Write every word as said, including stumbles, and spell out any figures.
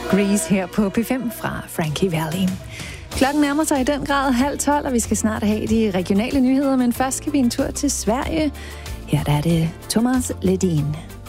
Grease her på P fem fra Frankie Valli. Klokken nærmer sig i den grad halv tolv, og vi skal snart have de regionale nyheder, men først skal vi en tur til Sverige. Her der er det Thomas Ledin.